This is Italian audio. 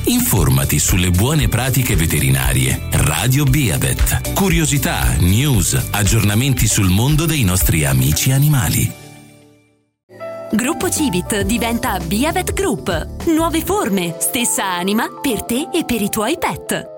Informati sulle buone pratiche veterinarie. Radio Beavet. Curiosità, news, aggiornamenti sul mondo dei nostri amici animali. Gruppo Civit diventa Beavet Group. Nuove forme, stessa anima per te e per i tuoi pet.